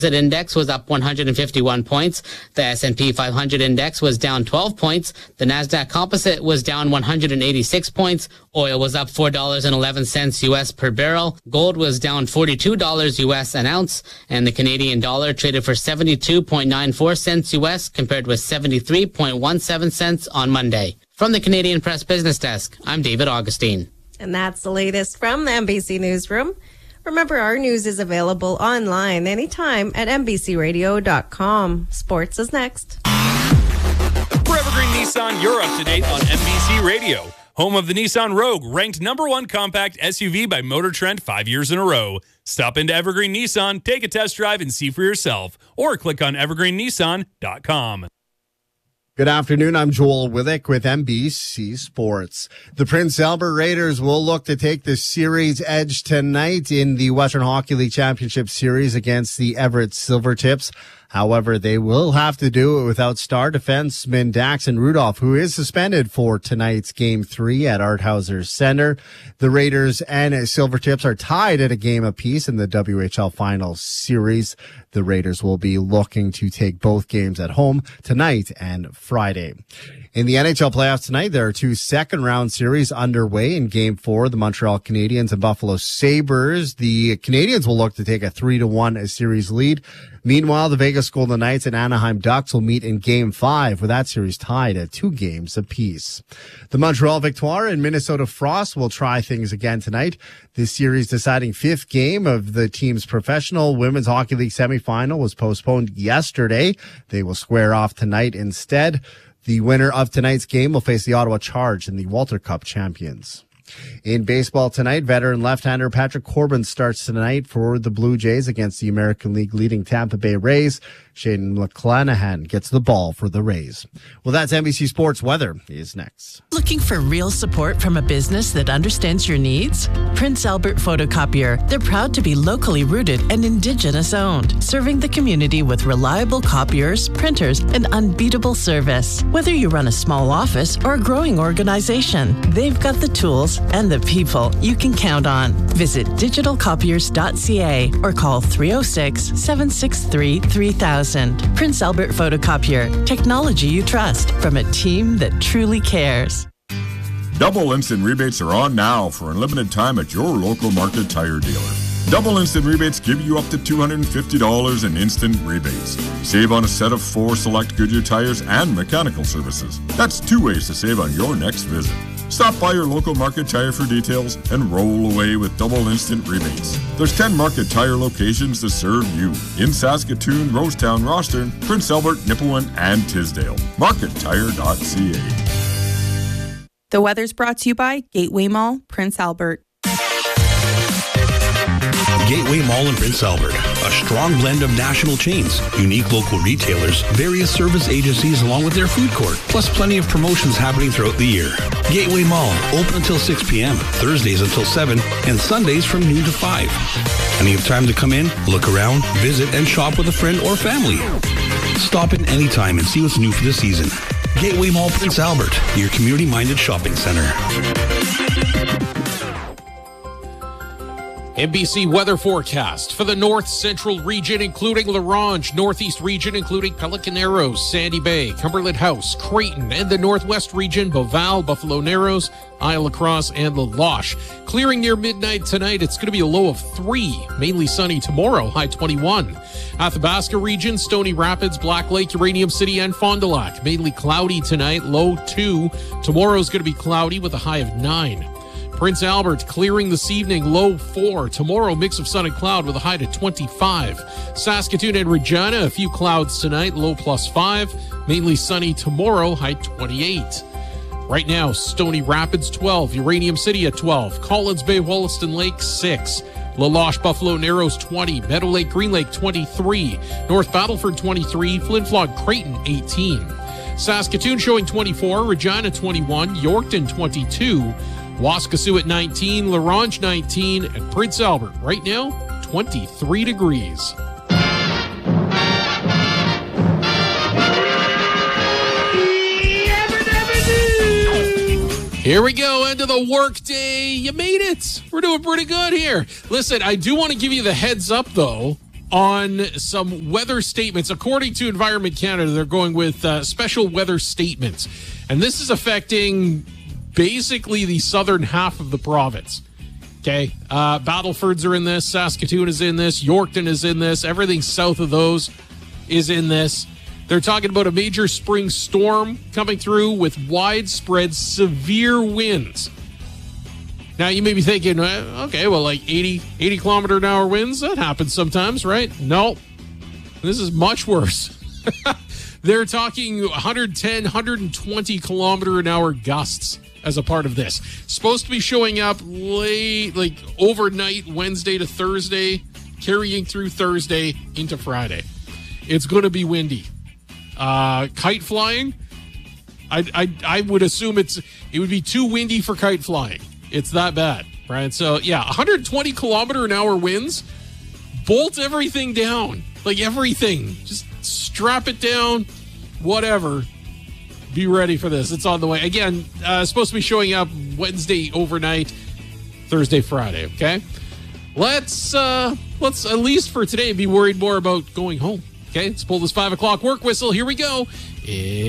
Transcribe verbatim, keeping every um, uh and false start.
Index was up one hundred fifty-one points. The S and P five hundred index was down twelve points. The Nasdaq Composite was down one hundred eighty-six points. Oil was up four dollars and eleven cents U S per barrel. Gold was down forty-two dollars U S an ounce, and the Canadian dollar traded for seventy-two point nine four cents U S compared with seventy-three point one seven cents on Monday. From the Canadian Press Business Desk, I'm David Augustine. And that's the latest from the N B C Newsroom. Remember, our news is available online anytime at N B C radio dot com. Sports is next. For Evergreen Nissan, you're up to date on N B C Radio. Home of the Nissan Rogue, ranked number one compact S U V by Motor Trend five years in a row. Stop into Evergreen Nissan, take a test drive, and see for yourself. Or click on evergreen nissan dot com. Good afternoon. I'm Joel Withick with N B C Sports. The Prince Albert Raiders will look to take the series edge tonight in the Western Hockey League Championship Series against the Everett Silvertips. However, they will have to do it without star defenseman Daxon Rudolph, who is suspended for tonight's Game three at Arthauser Center. The Raiders and Silvertips are tied at a game apiece in the W H L Finals Series. The Raiders will be looking to take both games at home tonight and Friday. In the N H L playoffs tonight, there are two second-round series underway. In Game four, the Montreal Canadiens and Buffalo Sabres. The Canadiens will look to take a three to one series lead. Meanwhile, the Vegas Golden Knights and Anaheim Ducks will meet in Game five, with that series tied at two games apiece. The Montreal Victoire and Minnesota Frost will try things again tonight. This series deciding fifth game of the team's professional Women's Hockey League semifinal was postponed yesterday. They will square off tonight instead. The winner of tonight's game will face the Ottawa Charge in the Walter Cup champions. In baseball tonight, veteran left-hander Patrick Corbin starts tonight for the Blue Jays against the American League leading Tampa Bay Rays. Shane McClanahan gets the ball for the Rays. Well, that's N B C Sports. Weather is next. Looking for real support from a business that understands your needs? Prince Albert Photocopier. They're proud to be locally rooted and Indigenous owned, serving the community with reliable copiers, printers, and unbeatable service. Whether you run a small office or a growing organization, they've got the tools and the people you can count on. Visit digital copiers dot c a or call three oh six, seven six three, three thousand. Prince Albert Photocopier. Technology you trust from a team that truly cares. Double instant rebates are on now for a limited time at your local Market Tire dealer. Double instant rebates give you up to two hundred fifty dollars in instant rebates. Save on a set of four select Goodyear tires and mechanical services. That's two ways to save on your next visit. Stop by your local Market Tire for details and roll away with double instant rebates. There's ten Market Tire locations to serve you in Saskatoon, Rosetown, Rostern, Prince Albert, Nipawin, and Tisdale. market tire dot c a. The weather's brought to you by Gateway Mall, Prince Albert. Gateway Mall in Prince Albert, a strong blend of national chains, unique local retailers, various service agencies along with their food court, plus plenty of promotions happening throughout the year. Gateway Mall, open until six p.m., Thursdays until seven, and Sundays from noon to five. Plenty of time to come in, look around, visit, and shop with a friend or family. Stop in anytime and see what's new for the season. Gateway Mall, Prince Albert, your community-minded shopping center. N B C weather forecast for the North Central region, including La Ronge, Northeast region, including Pelican Narrows, Sandy Bay, Cumberland House, Creighton, and the Northwest region, Beauval, Buffalo Narrows, Isle Lacrosse, and La Loche. Clearing near midnight tonight, it's going to be a low of three. Mainly sunny tomorrow, high twenty-one. Athabasca region, Stony Rapids, Black Lake, Uranium City, and Fond du Lac. Mainly cloudy tonight, low two. Tomorrow's going to be cloudy with a high of nine. Prince Albert clearing this evening, low four. Tomorrow, mix of sun and cloud with a high to twenty-five. Saskatoon and Regina, a few clouds tonight, low plus five. Mainly sunny tomorrow, high twenty-eight. Right now, Stony Rapids twelve, Uranium City at twelve, Collins Bay, Wollaston Lake six, La Loche, Buffalo Narrows twenty, Meadow Lake, Green Lake twenty-three, North Battleford twenty-three, Flin Flon, Creighton eighteen. Saskatoon showing twenty-four, Regina twenty-one, Yorkton twenty-two, Waskesiu at nineteen, La Ronge nineteen, and Prince Albert right now, twenty-three degrees. Here we go, end of the workday. You made it. We're doing pretty good here. Listen, I do want to give you the heads up, though. on some weather statements. According to Environment Canada, they're going with uh, special weather statements. And this is affecting basically the southern half of the province. Okay, uh, Battleford's are in this, Saskatoon is in this, Yorkton is in this, everything south of those is in this. They're talking about a major spring storm coming through with widespread severe winds. Now, you may be thinking, okay, well, like eighty, eighty kilometer an hour winds, that happens sometimes, right? No, this is much worse. They're talking one ten, one twenty kilometer an hour gusts as a part of this. Supposed to be showing up late, like overnight, Wednesday to Thursday, carrying through Thursday into Friday. It's going to be windy. Uh, kite flying, I, I I would assume it's it would be too windy for kite flying. It's that bad, right? So yeah, one twenty kilometer an hour winds. Bolt everything down, like everything. Just strap it down, whatever. Be ready for this. It's on the way. Again, uh, supposed to be showing up Wednesday overnight, Thursday, Friday. Okay, let's uh, let's at least for today be worried more about going home. Okay, let's pull this five o'clock work whistle. Here we go.